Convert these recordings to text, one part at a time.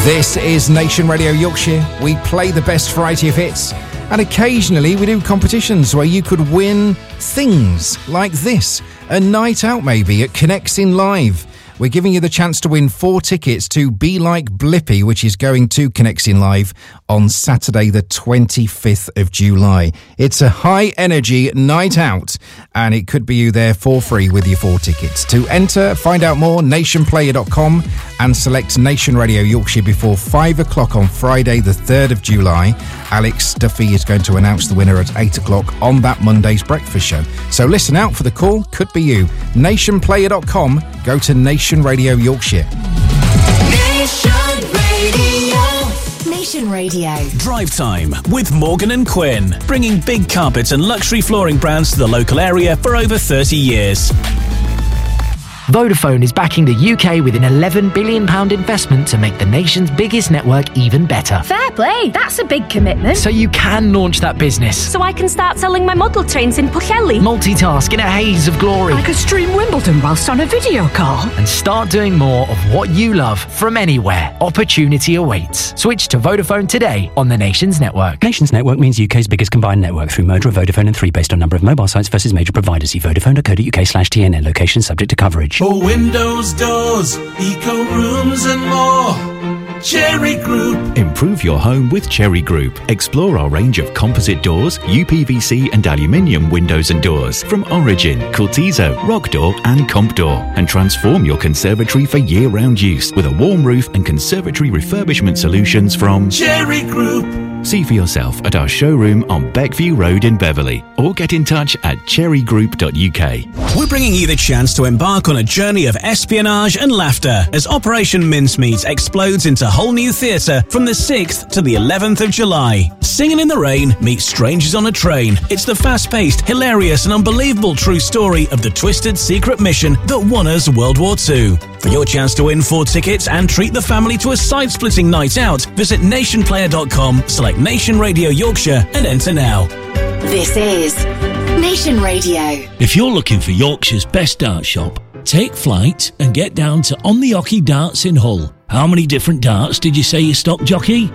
This is Nation Radio Yorkshire. We play the best variety of hits, and occasionally we do competitions where you could win things like this. A night out maybe at Connexin Live. We're giving you the chance to win 4 tickets to Be Like Blippy, which is going to Connexin Live on Saturday the 25th of July. It's a high-energy night out, and it could be you there for free with your 4 tickets. To enter, find out more, nationplayer.com, and select Nation Radio Yorkshire before 5 o'clock on Friday the 3rd of July. Alex Duffy is going to announce the winner at 8 o'clock on that Monday's breakfast show. So listen out for the call, could be you. Nationplayer.com, go to Nation Radio Yorkshire. Nation Radio. Nation Radio. Drive Time with Morgan and Quinn, bringing big carpet and luxury flooring brands to the local area for over 30 years. Vodafone is backing the UK with an £11 billion investment to make the nation's biggest network even better. Fair play, that's a big commitment. So you can launch that business. So I can start selling my model trains in Pwllheli. Multitask in a haze of glory. I could stream Wimbledon whilst on a video call. And start doing more of what you love from anywhere. Opportunity awaits. Switch to Vodafone today on the Nations Network. Nations Network means UK's biggest combined network through merger of Vodafone and 3 based on number of mobile sites versus major providers. See vodafone.co.uk/TNN. Location subject to coverage. For windows, doors, eco rooms and more, Cherry Group. Improve your home with Cherry Group. Explore our range of composite doors, UPVC and aluminium windows and doors from Origin, Cultizo, Rock Door and Comp Door, and transform your conservatory for year-round use with a warm roof and conservatory refurbishment solutions from Cherry Group. See for yourself at our showroom on Beckview Road in Beverley, or get in touch at cherrygroup.uk. We're bringing you the chance to embark on a journey of espionage and laughter as Operation Mincemeat explodes into whole new theatre from the 6th to the 11th of July. Singing in the Rain meets Strangers on a Train. It's the fast-paced, hilarious and unbelievable true story of the twisted secret mission that won us World War II. For your chance to win 4 tickets and treat the family to a side-splitting night out, visit nationplayer.com, select Nation Radio Yorkshire and enter now. This is Nation Radio. If you're looking for Yorkshire's best dart shop, take flight and get down to On the Hockey Darts in Hull. How many different darts did you say you stock, jockey?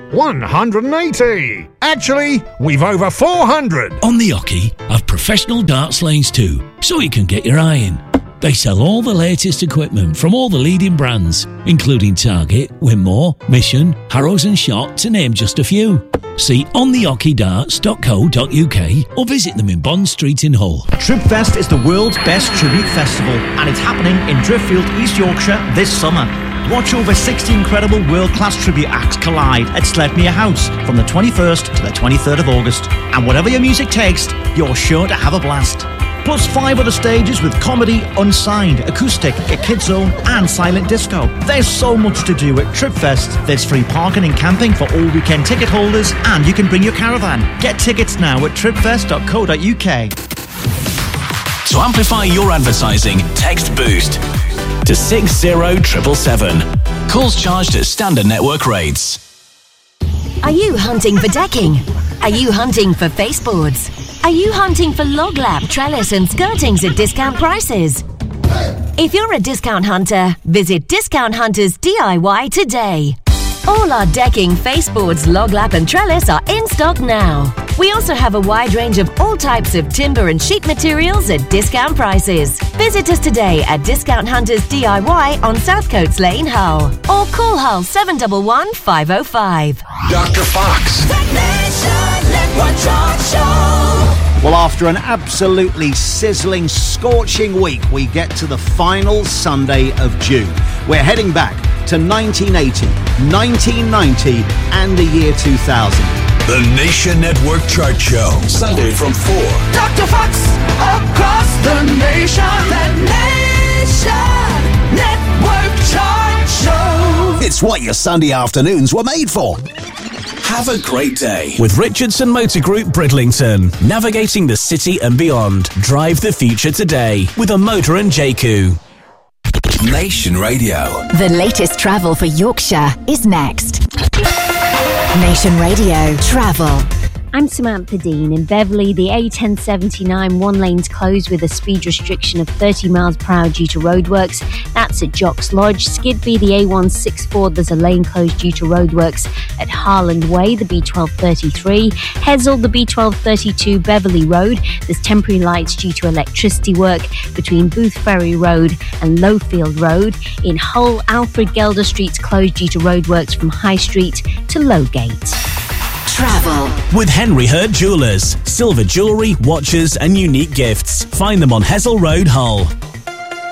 180! Actually, we've over 400! On the Hockey have professional darts lanes too, so you can get your eye in. They sell all the latest equipment from all the leading brands, including Target, Winmore, Mission, Harrows and Shot, to name just a few. See onthehockeydarts.co.uk or visit them in Bond Street in Hull. Tribfest is the world's best tribute festival, and it's happening in Driffield, East Yorkshire this summer. Watch over 60 incredible world-class tribute acts collide at Sledmere House from the 21st to the 23rd of August. And whatever your music takes, you're sure to have a blast. Plus 5 other stages with comedy, unsigned, acoustic, a kids zone and silent disco. There's so much to do at Tribfest. There's free parking and camping for all weekend ticket holders, and you can bring your caravan. Get tickets now at tribfest.co.uk. To amplify your advertising, text BOOST to 60777. Calls charged at standard network rates. Are you hunting for decking? Are you hunting for baseboards? Are you hunting for log lap, trellis and skirtings at discount prices? If you're a discount hunter, visit Discount Hunters DIY today. All our decking, faceboards, log lap and trellis are in stock now. We also have a wide range of all types of timber and sheet materials at discount prices. Visit us today at Discount Hunters DIY on Southcoats Lane, Hull. Or call Hull 711 505. Dr. Fox. Well, after an absolutely sizzling, scorching week, we get to the final Sunday of June. We're heading back to 1980, 1990 and the year 2000. The Nation Network Chart Show. Sunday from 4. Dr. Fox across the nation. The Nation Network Chart Show. It's what your Sunday afternoons were made for. Have a great day with Richardson Motor Group Bridlington. Navigating the city and beyond. Drive the future today with a motor and JQ. Nation Radio. The latest travel for Yorkshire is next. Nation Radio Travel. I'm Samantha Dean. In Beverley, the A1079 one lane's closed with a speed restriction of 30 miles per hour due to roadworks. That's at Jocks Lodge. Skidby, the A164, there's a lane closed due to roadworks at Harland Way, the B1233. Hessel, the B1232 Beverley Road, there's temporary lights due to electricity work between Booth Ferry Road and Lowfield Road. In Hull, Alfred Gelder Street's closed due to roadworks from High Street to Lowgate. Travel with Henry Hurd Jewellers. Silver jewellery, watches and unique gifts. Find them on Hessel Road, Hull.